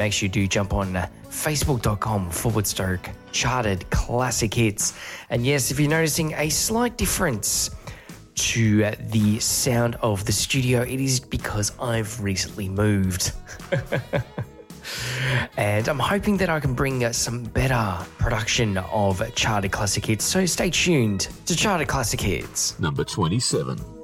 Make sure you do jump on facebook.com/charted classic hits. And yes, if you're noticing a slight difference to the sound of the studio, it is because I've recently moved. And I'm hoping that I can bring some better production of Charted Classic Hits. So stay tuned to Charted Classic Hits. Number 27.